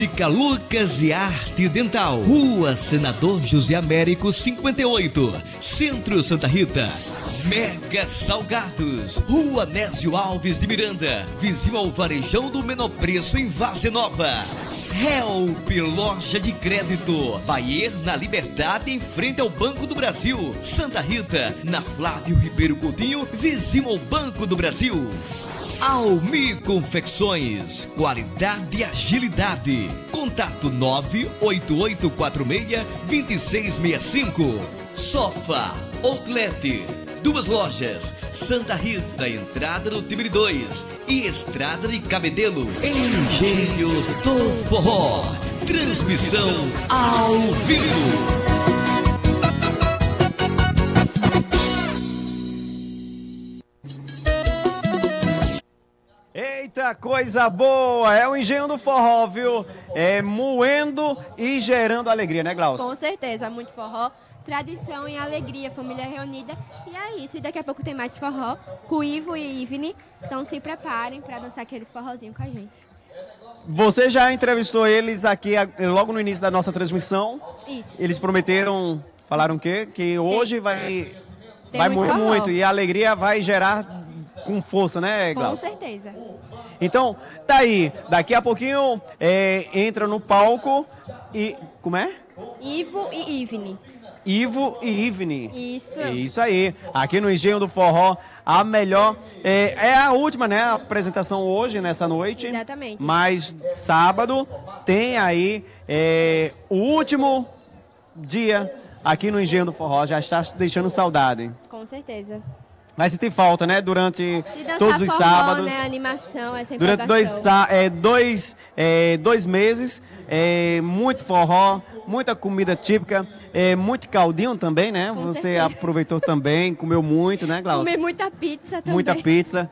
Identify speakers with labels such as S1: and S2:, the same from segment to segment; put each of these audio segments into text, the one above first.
S1: Clínica Lucas e Arte Dental, Rua Senador José Américo 58, Centro Santa Rita. Mega Salgados, Rua Nésio Alves de Miranda, vizinho ao Varejão do Menor Preço em Várzea Nova. Help Loja de Crédito, Baier na Liberdade em frente ao Banco do Brasil. Santa Rita, na Flávio Ribeiro Coutinho, vizinho ao Banco do Brasil. Almi Confecções, qualidade e agilidade. Contato 98846-2665. Sofá Outlet, 2 lojas, Santa Rita, entrada no Tibre 2 e Estrada de Cabedelo. Engenho do Forró, transmissão ao vivo.
S2: Eita, coisa boa! É o Engenho do Forró, viu? É moendo e gerando alegria, né, Glaucio?
S3: Com certeza, muito forró. Tradição e alegria, família reunida. E é isso. E daqui a pouco tem mais forró com o Ivo e Ivni. Então se preparem para dançar aquele forrozinho com a gente.
S2: Você já entrevistou eles aqui logo no início da nossa transmissão.
S3: Isso.
S2: Eles prometeram, falaram o quê? Que hoje vai
S3: muito
S2: moer
S3: forró.
S2: muito e a alegria vai gerar com força, né,
S3: Com
S2: Glaucio?
S3: certeza.
S2: Então, tá aí. Daqui a pouquinho entra no palco e... Como é?
S3: Ivo e Ivni.
S2: Ivo e Ivni.
S3: Isso.
S2: É isso aí. Aqui no Engenho do Forró, a melhor... É a última, né? A apresentação hoje, nessa noite.
S3: Exatamente.
S2: Mas sábado tem aí o último dia aqui no Engenho do Forró. Já está deixando saudade.
S3: Com certeza.
S2: Vai sentir falta, né? Durante
S3: E dançar
S2: todos os
S3: forró,
S2: sábados.
S3: né? Animação, essa
S2: Durante
S3: empolgação.
S2: dois meses, muito forró, muita comida típica, muito caldinho também, né?
S3: Com
S2: Você
S3: certeza.
S2: aproveitou também, comeu muito, né, Glaucio?
S3: Comer muita pizza também.
S2: Muita pizza.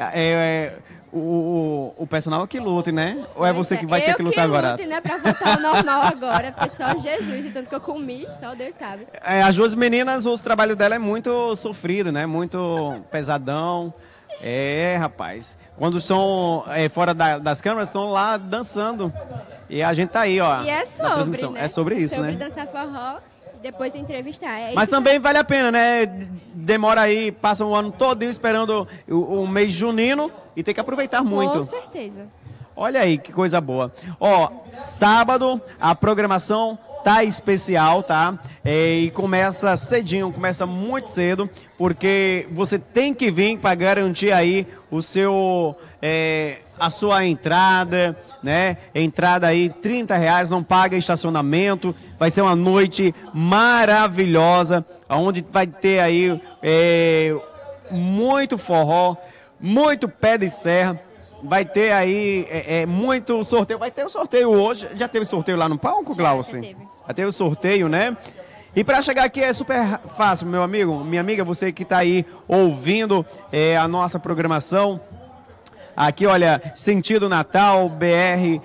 S2: O personal que lute, né? Ou é
S3: Pois
S2: você que vai ter que lutar
S3: Eu
S2: agora?
S3: lute, né? Pra voltar ao normal agora. Porque só Jesus, e tanto que eu comi, só Deus sabe.
S2: As duas meninas, o trabalho dela é muito sofrido, né? Muito pesadão. Rapaz. Quando estão fora das câmeras, estão lá dançando. E a gente tá aí, ó.
S3: E é
S2: na
S3: sobre,
S2: transmissão.
S3: né?
S2: É sobre isso,
S3: sobre
S2: né?
S3: dançar forró e depois entrevistar. É
S2: Mas
S3: isso
S2: também vale a pena, né? Demora aí, passa um ano todinho esperando o mês junino e tem que aproveitar muito.
S3: Com certeza.
S2: Olha aí, que coisa boa. Ó, sábado a programação tá especial, tá? E começa cedinho, começa muito cedo, porque você tem que vir para garantir aí a sua entrada, né? Entrada aí R$30, não paga estacionamento. Vai ser uma noite maravilhosa, onde vai ter aí muito forró, muito pé de serra. Vai ter aí muito sorteio. Vai ter o sorteio hoje. Já teve sorteio lá no palco, Glaucio? Já teve o sorteio, né? E para chegar aqui é super fácil, meu amigo, minha amiga, você que está aí ouvindo a nossa programação. Aqui, olha, sentido Natal, BR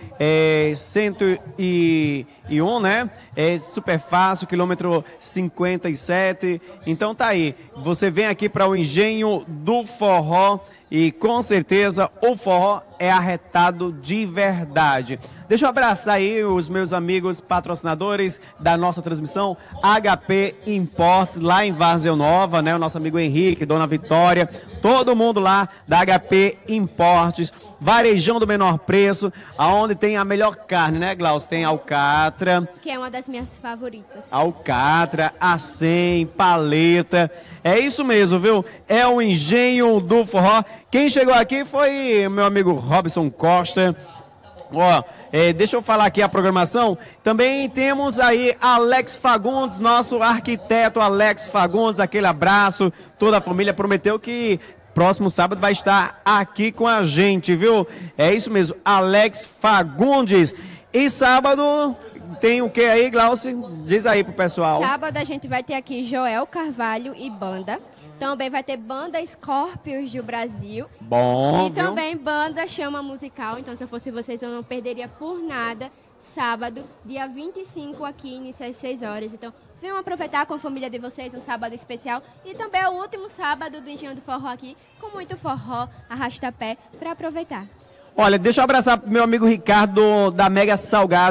S2: 101, né? É super fácil, quilômetro 57. Então tá aí. Você vem aqui para o Engenho do Forró e com certeza o forró é arretado de verdade. Deixa eu abraçar aí os meus amigos patrocinadores da nossa transmissão, HP Imports, lá em Várzea Nova, né? O nosso amigo Henrique, Dona Vitória, todo mundo lá da HP Imports, Varejão do Menor Preço, aonde tem a melhor carne, né, Glaucio? Tem alcatra.
S3: Que é uma das minhas favoritas.
S2: Alcatra, acém, paleta. É isso mesmo, viu? É o Engenho do Forró. Quem chegou aqui foi meu amigo Robson Costa. Ó, deixa eu falar aqui a programação. Também temos aí Alex Fagundes, nosso arquiteto Alex Fagundes. Aquele abraço. Toda a família prometeu que próximo sábado vai estar aqui com a gente, viu? É isso mesmo, Alex Fagundes. E sábado tem o que aí, Glaucio? Diz aí pro pessoal.
S3: Sábado a gente vai ter aqui Joel Carvalho e banda. Também vai ter banda Scorpions do Brasil.
S2: Bom,
S3: E
S2: viu?
S3: também banda Chama Musical. Então, se eu fosse vocês, eu não perderia por nada. Sábado, dia 25, aqui, inicia às 6 horas. Então, venham aproveitar com a família de vocês um sábado especial. E também é o último sábado do Engenho do Forró aqui, com muito forró, arrasta-pé, para aproveitar.
S2: Olha, deixa eu abraçar meu amigo Ricardo da Mega Salgado.